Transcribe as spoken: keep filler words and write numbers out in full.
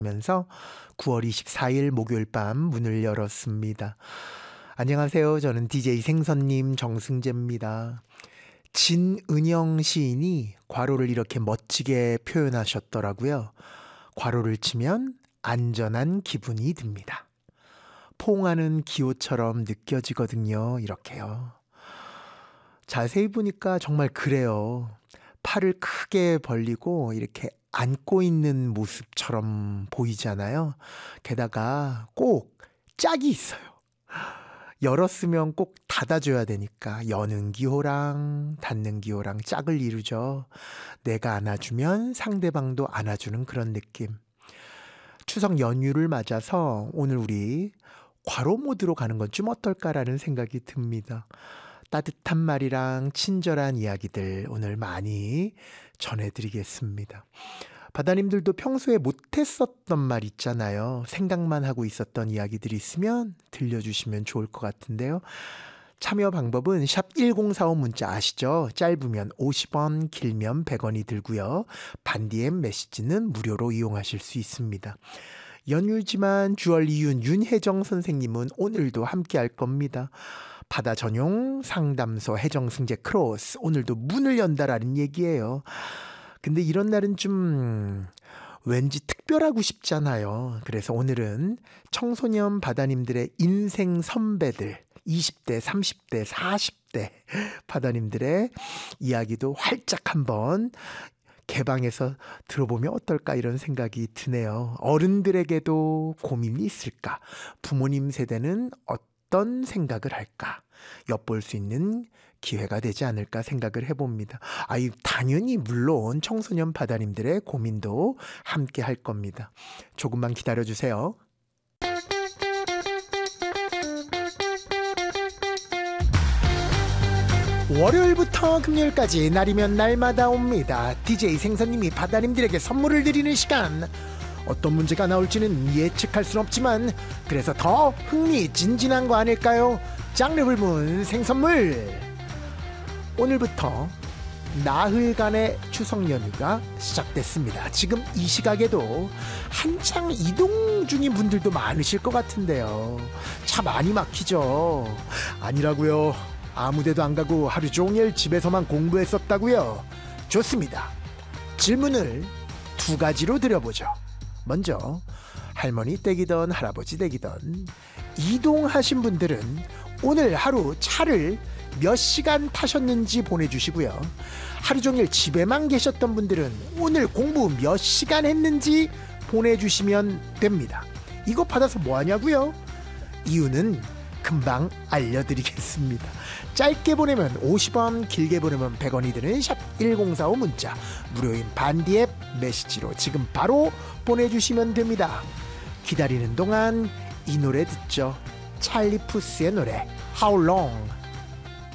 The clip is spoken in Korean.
면서 구월 이십사일 목요일 밤 문을 열었습니다. 안녕하세요. 저는 디제이 생선님 정승재입니다. 진은영 시인이 괄호를 이렇게 멋지게 표현하셨더라고요. 괄호를 치면 안전한 기분이 듭니다. 포옹하는 기호처럼 느껴지거든요. 이렇게요. 자세히 보니까 정말 그래요. 팔을 크게 벌리고 이렇게 안고 있는 모습처럼 보이잖아요. 게다가 꼭 짝이 있어요. 열었으면 꼭 닫아줘야 되니까 여는 기호랑 닫는 기호랑 짝을 이루죠. 내가 안아주면 상대방도 안아주는 그런 느낌. 추석 연휴를 맞아서 오늘 우리 괄호 모드로 가는 건 좀 어떨까라는 생각이 듭니다. 따뜻한 말이랑 친절한 이야기들 오늘 많이 전해드리겠습니다. 바다님들도 평소에 못했었던 말 있잖아요. 생각만 하고 있었던 이야기들이 있으면 들려주시면 좋을 것 같은데요. 참여 방법은 샵 일공사오 문자 아시죠? 짧으면 오십 원, 길면 백 원이 들고요. 반디엠 메시지는 무료로 이용하실 수 있습니다. 연휴지만 주얼 이윤 윤혜정 선생님은 오늘도 함께 할 겁니다. 바다 전용 상담소 혜정승재 크로스 오늘도 문을 연다라는 얘기예요. 근데 이런 날은 좀 왠지 특별하고 싶잖아요. 그래서 오늘은 청소년 바다님들의 인생 선배들 이십 대, 삼십 대, 사십 대 바다님들의 이야기도 활짝 한번 개방해서 들어보면 어떨까 이런 생각이 드네요. 어른들에게도 고민이 있을까? 부모님 세대는 어떤 생각을 할까? 엿볼 수 있는 기회가 되지 않을까 생각을 해봅니다. 아이 당연히 물론 청소년 바다님들의 고민도 함께 할 겁니다. 조금만 기다려주세요. 월요일부터 금요일까지 날이면 날마다 옵니다. 디제이 생선님이 바다님들에게 선물을 드리는 시간. 어떤 문제가 나올지는 예측할 순 없지만 그래서 더 흥미진진한 거 아닐까요? 장르 불문 생선물. 오늘부터 나흘간의 추석 연휴가 시작됐습니다. 지금 이 시각에도 한창 이동 중인 분들도 많으실 것 같은데요. 차 많이 막히죠? 아니라고요. 아무데도 안 가고 하루 종일 집에서만 공부했었다고요? 좋습니다. 질문을 두 가지로 드려보죠. 먼저 할머니 댁이던 할아버지 댁이던 이동하신 분들은 오늘 하루 차를 몇 시간 타셨는지 보내주시고요. 하루 종일 집에만 계셨던 분들은 오늘 공부 몇 시간 했는지 보내주시면 됩니다. 이거 받아서 뭐 하냐고요? 이유는 금방 알려드리겠습니다. 짧게 보내면 오십 원, 길게 보내면 백 원이 드는 샵 일공사오 문자 무료인 반디앱 메시지로 지금 바로 보내주시면 됩니다. 기다리는 동안 이 노래 듣죠. 찰리 푸스의 노래 How Long.